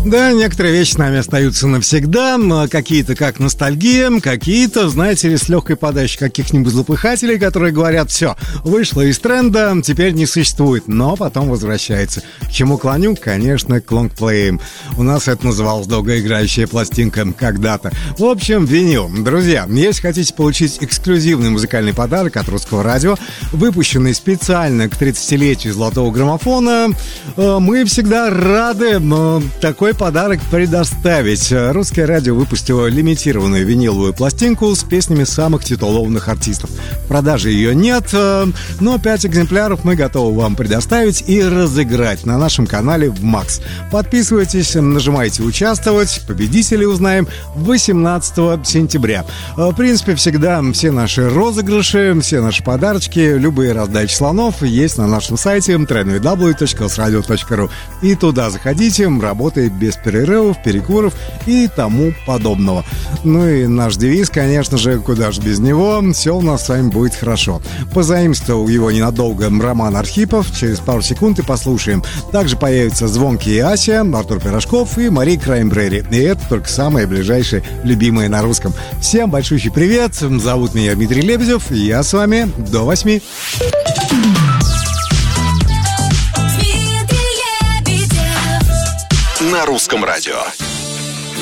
Да, некоторые вещи с нами остаются навсегда, какие-то как ностальгия, какие-то, знаете ли, с легкой подачей каких-нибудь злопыхателей, которые говорят: все, вышло из тренда, теперь не существует, но потом возвращается. К чему клоню? Конечно, к лонгплеям. У нас это называлось долгоиграющая пластинка когда-то. В общем, винил. Друзья, если хотите получить эксклюзивный музыкальный подарок от Русского радио, выпущенный специально к 30-летию золотого граммофона, мы всегда рады такой подарок предоставить. Русское радио выпустило лимитированную виниловую пластинку с песнями самых титулованных артистов. В продаже ее нет, но 5 экземпляров мы готовы вам предоставить и разыграть на нашем канале в Макс. Подписывайтесь, нажимайте «Участвовать». Победителей узнаем 18 сентября. В принципе, всегда все наши розыгрыши, все наши подарочки, любые раздачи слонов есть на нашем сайте www.osradio.ru. И туда заходите, работает без перерывов, перекуров и тому подобного. Ну и наш девиз, конечно же, куда же без него, все у нас с вами будет хорошо. Позаимствовал его ненадолго Роман Архипов, через пару секунд и послушаем. Также появятся Звонкий Ася, Артур Пирожков и Мария Краймбрери. И это только самые ближайшие любимые на русском. Всем большущий привет, зовут меня Дмитрий Лебедев, и я с вами до 8. На русском радио.